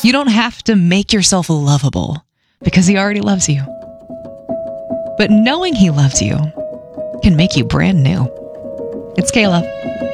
You don't have to make yourself lovable because he already loves you. But knowing he loves you can make you brand new. It's Kayla.